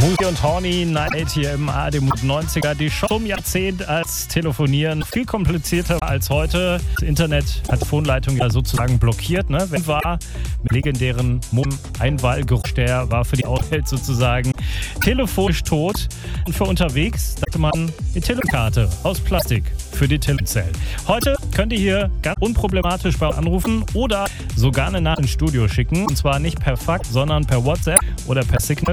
Musi und Horny Night hier im ARD 90er. Die Show zum Jahrzehnt als Telefonieren. Viel komplizierter als heute. Das Internet hat die Telefonleitung ja sozusagen blockiert. Ne? Wenn war mit legendären Einwahlgeruch, der war für die Außenwelt sozusagen telefonisch tot. Und für unterwegs dachte man die Telekarte aus Plastik für die Telezellen. Heute könnt ihr hier ganz unproblematisch bei anrufen oder sogar eine Nachricht ins Studio schicken. Und zwar nicht per Fax, sondern per WhatsApp oder per Signal.